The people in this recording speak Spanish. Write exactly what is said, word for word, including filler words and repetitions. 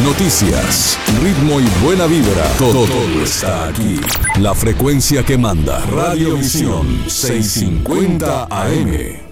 noticias, ritmo y buena vibra. Todo, todo está aquí. La frecuencia que manda. Radiovisión seiscientos cincuenta A M.